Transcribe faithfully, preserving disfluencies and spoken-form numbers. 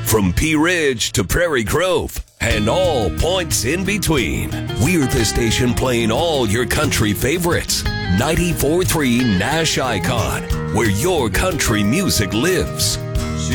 From Pea Ridge to Prairie Grove and all points in between, we're the station playing all your country favorites. ninety-four point three Nash Icon, where your country music lives. She